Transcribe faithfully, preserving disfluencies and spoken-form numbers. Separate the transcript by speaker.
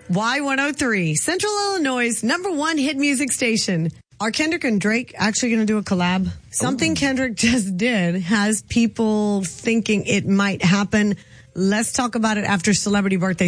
Speaker 1: Y one oh three, Central Illinois' number one hit music station. Are Kendrick and Drake actually going to do a collab? Something Ooh. Kendrick just did has people thinking it might happen. Let's talk about it after Celebrity Birthday.